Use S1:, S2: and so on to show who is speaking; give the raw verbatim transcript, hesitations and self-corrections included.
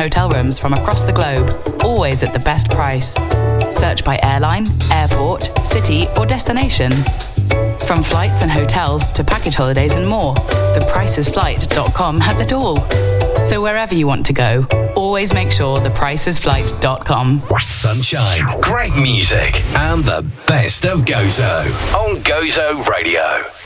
S1: hotel rooms from across the globe, always at the best price. Search by airline, airport, city or destination. From flights and hotels to package holidays and more, the prices flight dot com has it all. So wherever you want to go, always make sure the price is flight dot com.
S2: Sunshine, great music, and the best of Gozo on Gozo Radio.